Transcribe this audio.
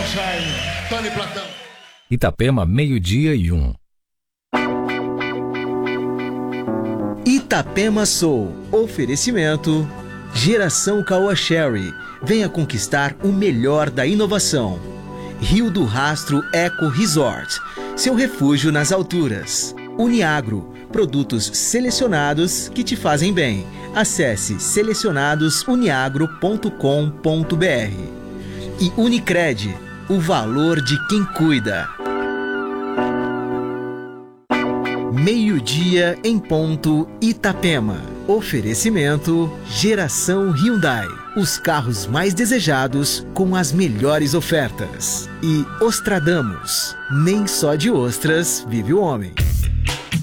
Sunshine, Tony Platão. Itapema, 12:01. Itapema Soul. Oferecimento. Geração Caoa Sherry. Venha conquistar o melhor da inovação. Rio do Rastro Eco Resort. Seu refúgio nas alturas. Uniagro. Produtos selecionados que te fazem bem. Acesse selecionadosuniagro.com.br. E Unicred. O valor de quem cuida. 12:00 em ponto, Itapema. Oferecimento Geração Hyundai. Os carros mais desejados com as melhores ofertas. E Ostradamus. Nem só de ostras vive o homem.